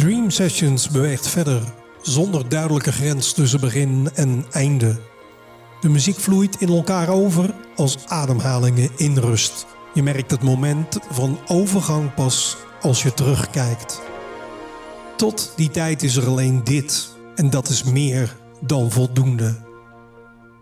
Dream Sessions beweegt verder, zonder duidelijke grens tussen begin en einde. De muziek vloeit in elkaar over als ademhalingen in rust. Je merkt het moment van overgang pas als je terugkijkt. Tot die tijd is er alleen dit, en dat is meer dan voldoende.